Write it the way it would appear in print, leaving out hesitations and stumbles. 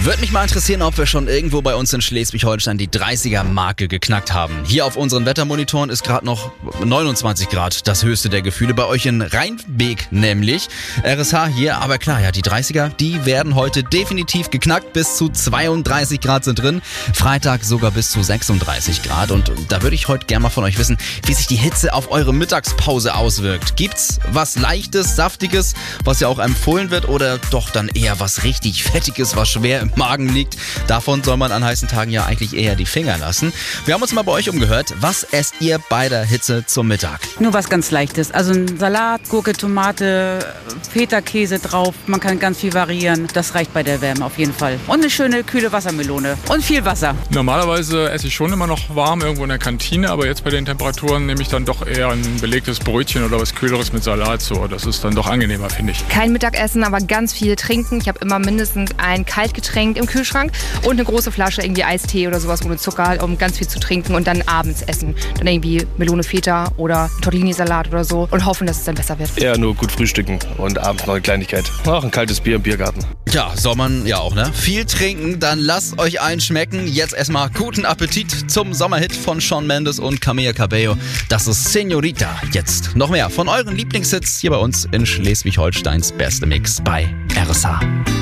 Würde mich mal interessieren, ob wir schon irgendwo bei uns in Schleswig-Holstein die 30er-Marke geknackt haben. Hier auf unseren Wettermonitoren ist gerade noch 29 Grad das höchste der Gefühle. Bei euch in Rheinbeek nämlich. RSH hier, aber klar, ja, die 30er, die werden heute definitiv geknackt. Bis zu 32 Grad sind drin. Freitag sogar bis zu 36 Grad. Und da würde ich heute gerne mal von euch wissen, wie sich die Hitze auf eure Mittagspause auswirkt. Gibt's was Leichtes, Saftiges, was ja auch empfohlen wird, oder doch dann eher was richtig Fettiges, was schwer im Magen liegt? Davon soll man an heißen Tagen ja eigentlich eher die Finger lassen. Wir haben uns mal bei euch umgehört. Was esst ihr bei der Hitze zum Mittag? Nur was ganz Leichtes. Also ein Salat, Gurke, Tomate, Feta-Käse drauf. Man kann ganz viel variieren. Das reicht bei der Wärme auf jeden Fall. Und eine schöne, kühle Wassermelone. Und viel Wasser. Normalerweise esse ich schon immer noch warm irgendwo in der Kantine, aber jetzt bei den Temperaturen nehme ich dann doch eher ein belegtes Brötchen oder was Kühleres mit Salat. So, das ist dann doch angenehmer, finde ich. Kein Mittagessen, aber ganz viel trinken. Ich habe immer mindestens ein Kaltgetränk im Kühlschrank und eine große Flasche irgendwie Eistee oder sowas ohne Zucker, um ganz viel zu trinken und dann abends essen. Dann irgendwie Melone Feta oder Tortellini-Salat oder so und hoffen, dass es dann besser wird. Eher nur gut frühstücken und abends noch eine Kleinigkeit. Auch ein kaltes Bier im Biergarten. Ja, soll man ja auch, ne? Viel trinken, dann lasst euch einschmecken. Jetzt erstmal guten Appetit zum Sommerhit von Shawn Mendes und Camila Cabello. Das ist Señorita. Jetzt noch mehr von euren Lieblingshits hier bei uns in Schleswig-Holsteins Beste Mix bei RSH.